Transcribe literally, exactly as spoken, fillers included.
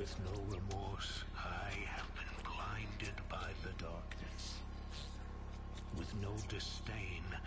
With no remorse, I have been blinded by the darkness. With no disdain,